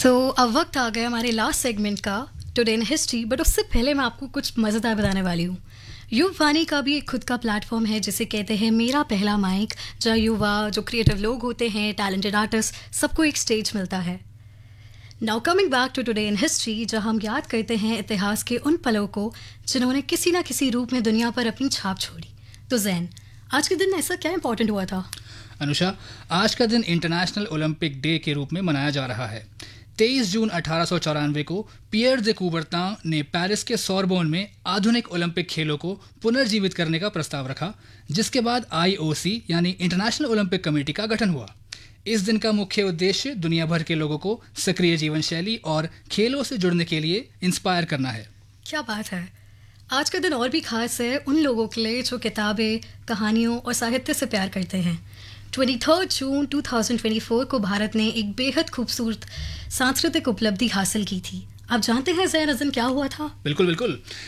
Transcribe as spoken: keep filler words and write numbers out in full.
तो अब वक्त आ गया हमारे लास्ट सेगमेंट का टुडे इन हिस्ट्री, बट उससे पहले मैं आपको कुछ मज़ेदार बताने वाली हूँ। युवानी का भी एक खुद का प्लेटफॉर्म है जिसे कहते हैं मेरा पहला माइक, जहाँ युवा जो क्रिएटिव लोग होते हैं, टैलेंटेड आर्टिस्ट, सबको एक स्टेज मिलता है। Now coming back to today in history, जहाँ हम याद करते हैं इतिहास के उन पलों को जिन्होंने किसी ना किसी रूप में दुनिया पर अपनी छाप छोड़ी। तो जैन, आज के दिन ऐसा क्या इंपॉर्टेंट हुआ था? अनुषा, आज का दिन इंटरनेशनल ओलंपिक डे के रूप में मनाया जा रहा है। तेईस जून अठारह सौ चौरानवे को पियर दे कूबरतां ने पेरिस के सोरबोन में आधुनिक ओलंपिक खेलों को पुनर्जीवित करने का प्रस्ताव रखा, जिसके बाद आई ओ सी यानी इंटरनेशनल ओलंपिक कमेटी का गठन हुआ। इस दिन का मुख्य उद्देश्य दुनिया भर के लोगों को सक्रिय जीवन शैली और खेलों से जुड़ने के लिए इंस्पायर करना है। क्या बात है! आज का दिन और भी खास है उन लोगों के लिए जो किताबें, कहानियों और साहित्य से प्यार करते हैं। तेईस जून दो हज़ार चौबीस को भारत ने एक बेहद खूबसूरत सांस्कृतिक उपलब्धि हासिल की थी। आप जानते हैं जैन, उस दिन क्या हुआ था? बिल्कुल बिल्कुल